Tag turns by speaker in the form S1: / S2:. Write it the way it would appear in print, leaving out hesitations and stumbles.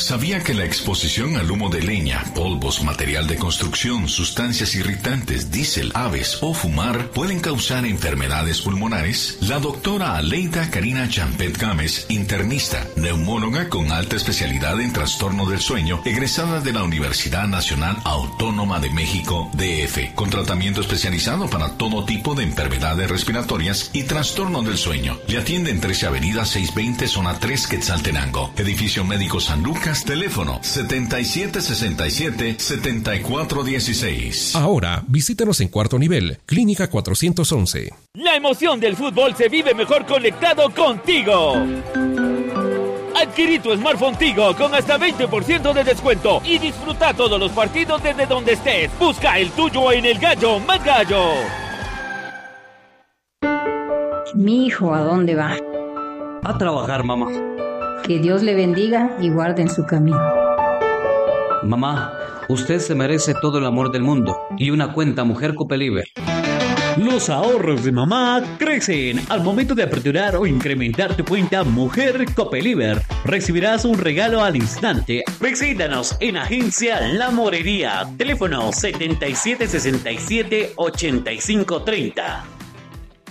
S1: ¿Sabía que la exposición al humo de leña, polvos, material de construcción, sustancias irritantes, diésel, aves o fumar pueden causar enfermedades pulmonares? La doctora Aleida Karina Champet Gámez, internista, neumóloga con alta especialidad en trastorno del sueño, egresada de la Universidad Nacional Autónoma de México, DF, con tratamiento especializado para todo tipo de enfermedades respiratorias y trastorno del sueño. Le atiende en 13 Avenida 620, Zona 3, Quetzaltenango. Edificio Médico San Lucas, teléfono 7767-7416.
S2: Ahora, visítanos en cuarto nivel, Clínica 411.
S3: La emoción del fútbol se vive mejor conectado contigo. Adquirí tu smartphone Tigo con hasta 20% de descuento y disfruta todos los partidos desde donde estés. Busca el tuyo en El Gallo Más Gallo.
S4: Mi hijo, ¿a dónde va?
S5: A trabajar, mamá.
S4: Que Dios le bendiga y guarde en su camino.
S5: Mamá, usted se merece todo el amor del mundo y una cuenta Mujer Copeliber.
S6: Los ahorros de mamá crecen. Al momento de aperturar o incrementar tu cuenta Mujer Copeliber, recibirás un regalo al instante. Visítanos en Agencia La Morería. Teléfono 7767-8530.